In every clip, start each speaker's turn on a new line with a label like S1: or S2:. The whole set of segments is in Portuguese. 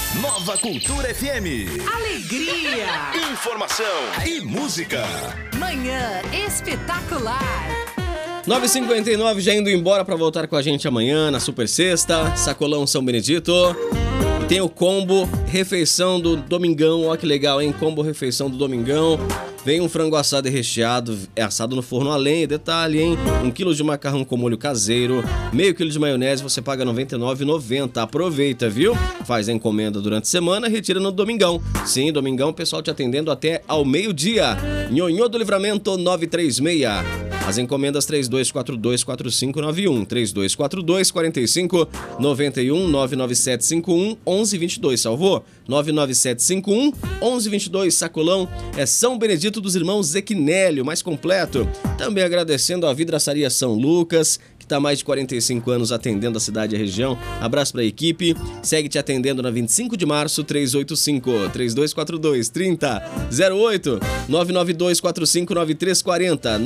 S1: Nova Cultura FM.
S2: Alegria,
S1: Informação e música.
S2: manhã espetacular.
S3: 9h59, já indo embora para voltar com a gente amanhã na Super Sexta, Sacolão São Benedito. E tem o combo refeição do Domingão, ó que legal, hein? Combo refeição do Domingão. Vem um frango assado e recheado, é assado no forno a lenha, detalhe, hein? 1 kg de macarrão com molho caseiro, meio quilo de maionese, você paga R$ 99,90. Aproveita, viu? Faz a encomenda durante a semana, retira no Domingão. Sim, Domingão, o pessoal te atendendo até ao meio-dia. Nhonhô do Livramento 936. As encomendas 3242-4591, 3242-4591, 99751-1122, salvou? 99751-1122, Sacolão é São Benedito dos Irmãos Zequinélio, mais completo. Também agradecendo a Vidraçaria São Lucas, que está há mais de 45 anos atendendo a cidade e a região. Abraço para a equipe. Segue te atendendo na 25 de março, 385-3242-3008, 99245-9340,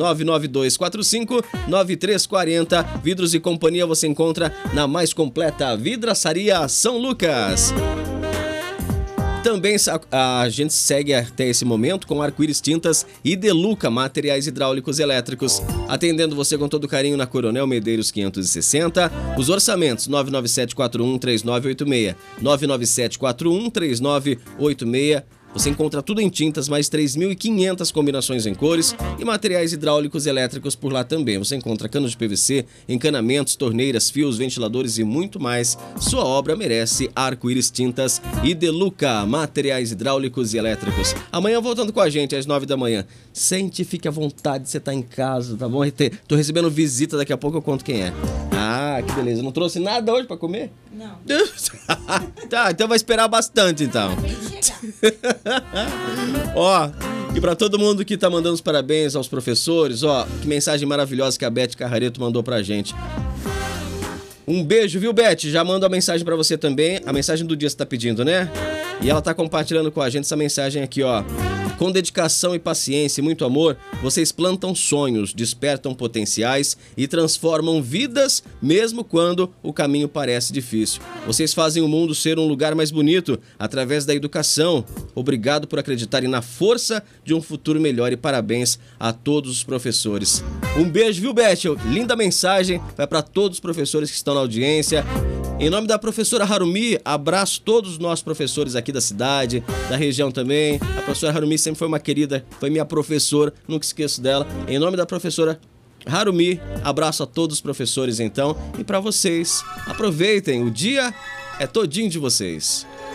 S3: 99245-9340. Vidros e companhia você encontra na mais completa Vidraçaria São Lucas. Também a gente segue até esse momento com Arco-Íris Tintas e Deluca, materiais hidráulicos e elétricos. Atendendo você com todo carinho na Coronel Medeiros 560. Os orçamentos 997413986, 997413986. Você encontra tudo em tintas, mais 3.500 combinações em cores e materiais hidráulicos e elétricos por lá também. Você encontra canos de PVC, encanamentos, torneiras, fios, ventiladores e muito mais. Sua obra merece Arco-Íris Tintas e Deluca, materiais hidráulicos e elétricos. Amanhã voltando com a gente às 9 da manhã. Sente, fique à vontade, você tá em casa, tá bom? Tô recebendo visita, daqui a pouco eu conto quem é. Ah, que beleza. Não trouxe nada hoje pra comer?
S4: Não.
S3: Tá, então vai esperar bastante então.
S4: Tem que chegar.
S3: Ó, e pra todo mundo que tá mandando os parabéns aos professores, ó, que mensagem maravilhosa que a Beth Carrareto mandou pra gente. Um beijo, viu, Beth? Já mando a mensagem pra você também. A mensagem do dia você tá pedindo, né? E ela tá compartilhando com a gente essa mensagem aqui, ó. Com dedicação e paciência e muito amor, vocês plantam sonhos, despertam potenciais e transformam vidas, mesmo quando o caminho parece difícil. Vocês fazem o mundo ser um lugar mais bonito através da educação. Obrigado por acreditarem na força de um futuro melhor e parabéns a todos os professores. Um beijo, viu, Beth? Linda mensagem, vai para todos os professores que estão na audiência. Em nome da professora Harumi, abraço todos os nossos professores aqui da cidade, da região também. A professora Harumi sempre foi uma querida, foi minha professora, nunca esqueço dela. Em nome da professora Harumi, abraço a todos os professores então. E para vocês, aproveitem, o dia é todinho de vocês.